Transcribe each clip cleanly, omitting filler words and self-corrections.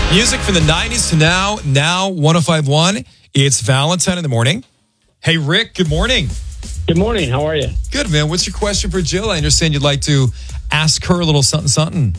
Music from the 90s to now 105.1. It's Valentine in the morning. Hey, Rick, good morning. Good morning. How are you? Good, man. What's your question for Jill? I understand you'd like to ask her a little something.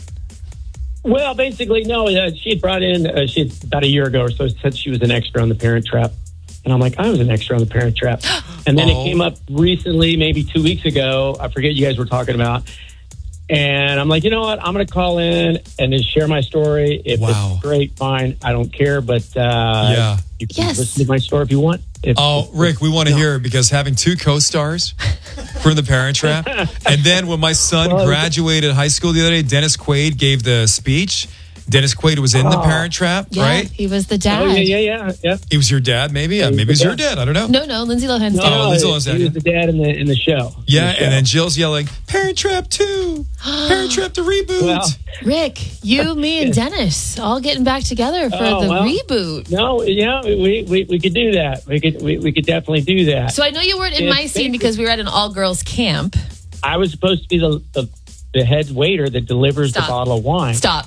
Well, basically, no. She had brought in, she had, about a year ago or so, said she was an extra on The Parent Trap. And I'm like, I was an extra on The Parent Trap. And then it came up recently, maybe 2 weeks ago. I forget you guys were talking about. And I'm like, you know what? I'm going to call in and just share my story. If it's great, fine. I don't care. But you can listen to my story if you want. Rick, we want to hear it because having two co-stars from The Parent Trap. And then when my son graduated high school the other day, Dennis Quaid gave the speech. Dennis Quaid was in The Parent Trap, right? He was the dad. Oh, yeah. He was your dad, maybe? Yeah, maybe he's your dad. I don't know. No, Lindsay Lohan's dad. Lindsay Lohan's dad. He was the dad in the show. Yeah, and then Jill's yelling, Parent Trap 2! Parent Trap the reboot! Well, Rick, you, me, and Dennis all getting back together for the reboot. No, we could do that. We could definitely do that. So I know you weren't in my scene because we were at an all-girls camp. I was supposed to be the head waiter that delivers the bottle of wine. Stop.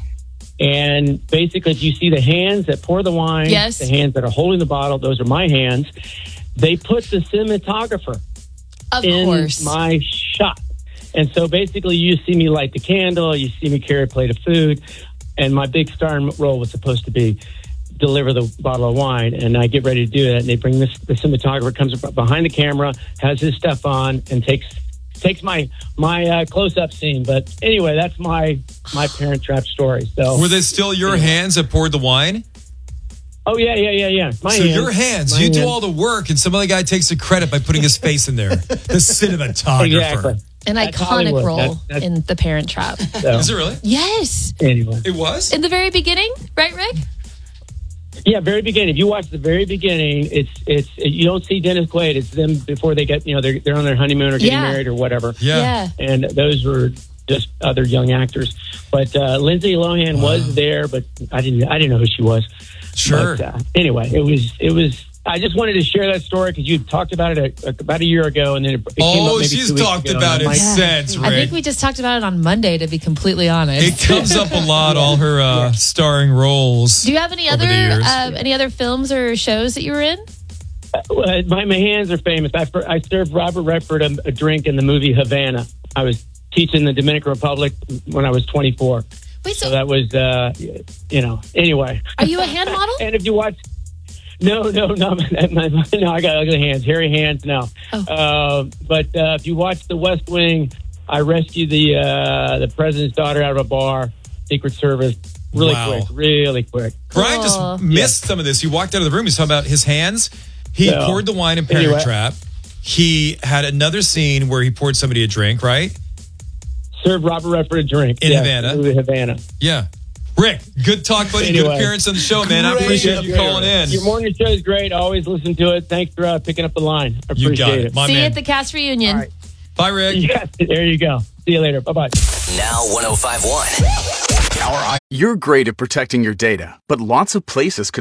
And basically, if you see the hands that pour the wine, the hands that are holding the bottle, those are my hands. They put the cinematographer in my shot. And so basically, you see me light the candle, you see me carry a plate of food, and my big star role was supposed to be deliver the bottle of wine. And I get ready to do that, and they bring the cinematographer, comes behind the camera, has his stuff on, and takes my close-up scene. But anyway, that's my Parent Trap story. So were they still your hands that poured the wine? Oh, yeah. Your hands, you do all the work, and some other guy takes the credit by putting his face in there. The cinematographer. Exactly. An iconic role in The Parent Trap. So. Is it really? Yes. Anyway. It was? In the very beginning, right, Rick? Yeah, very beginning. If you watch the very beginning, it's you don't see Dennis Quaid. It's them before they get, they're on their honeymoon or getting married or whatever. Yeah. And those were just other young actors. But Lindsay Lohan was there, but I didn't know who she was. Sure. But, anyway, it was. I just wanted to share that story because you talked about it about a year ago, and then it came up maybe she's 2 weeks talked ago, about it since, Rick. I think we just talked about it on Monday, to be completely honest. It comes up a lot, all her starring roles. Do you have any other films or shows that you were in? My hands are famous. I served Robert Redford a drink in the movie Havana. I was teaching the Dominican Republic when I was 24. Wait, so that was, anyway. Are you a hand model? And if you watch... No, I got ugly hands, hairy hands, no. But if you watch The West Wing, I rescued the president's daughter out of a bar, Secret Service, really quick. Brian just missed some of this. He walked out of the room. He's talking about his hands. He poured the wine in Parent Trap. He had another scene where he poured somebody a drink, right? Served Robert Redford a drink. In Havana. Havana. Yeah. Rick, good talk, buddy. Good appearance on the show, man. I appreciate you calling in. Your morning show is great. I always listen to it. Thanks for picking up the line. I appreciate it. See you at the cast reunion. Right. Bye, Rick. Yes, there you go. See you later. Bye-bye. Now 105.1. You're great at protecting your data, but lots of places could